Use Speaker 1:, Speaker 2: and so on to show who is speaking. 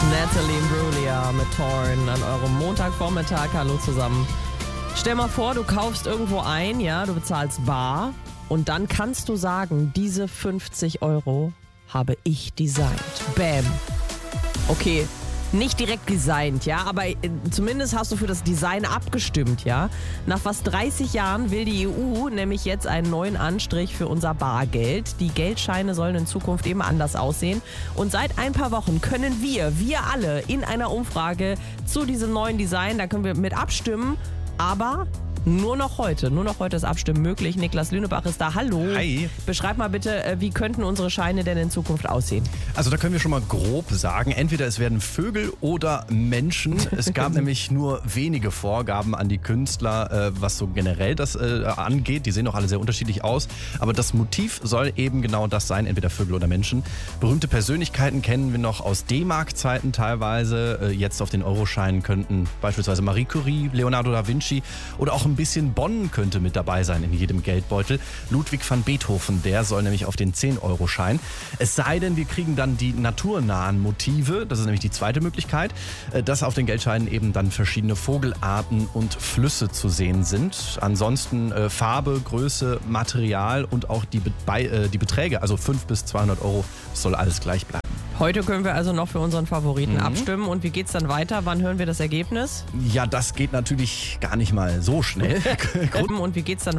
Speaker 1: Natalie Imbruglia mit Torn an eurem Montagvormittag. Hallo zusammen. Stell mal vor, du kaufst irgendwo ein, ja, du bezahlst bar und dann kannst du sagen, diese 50 € habe ich designt. Bam. Okay, nicht direkt designt, ja, aber zumindest hast du für das Design abgestimmt, ja. Nach fast 30 Jahren will die EU nämlich jetzt einen neuen Anstrich für unser Bargeld. Die Geldscheine sollen in Zukunft eben anders aussehen. Und seit ein paar Wochen können wir alle in einer Umfrage zu diesem neuen Design, da können wir mit abstimmen, aber nur noch heute ist Abstimmen möglich. Niklas Lünebach ist da. Hallo.
Speaker 2: Hi.
Speaker 1: Beschreib mal bitte, wie könnten unsere Scheine denn in Zukunft aussehen?
Speaker 2: Also da können wir schon mal grob sagen, entweder es werden Vögel oder Menschen. Es gab nämlich nur wenige Vorgaben an die Künstler, was so generell das angeht. Die sehen auch alle sehr unterschiedlich aus. Aber das Motiv soll eben genau das sein, entweder Vögel oder Menschen. Berühmte Persönlichkeiten kennen wir noch aus D-Mark-Zeiten teilweise. Jetzt auf den Euroscheinen könnten beispielsweise Marie Curie, Leonardo da Vinci oder auch ein bisschen Bonn könnte mit dabei sein in jedem Geldbeutel. Ludwig van Beethoven, der soll nämlich auf den 10-Euro-Schein. Es sei denn, wir kriegen dann die naturnahen Motive, das ist nämlich die zweite Möglichkeit, dass auf den Geldscheinen eben dann verschiedene Vogelarten und Flüsse zu sehen sind. Ansonsten Farbe, Größe, Material und auch die Beträge, also 5 bis 200 €, soll alles gleich bleiben.
Speaker 1: Heute können wir also noch für unseren Favoriten abstimmen. Und wie geht's dann weiter? Wann hören wir das Ergebnis?
Speaker 2: Ja, das geht natürlich gar nicht mal so schnell.
Speaker 1: Und wie geht's dann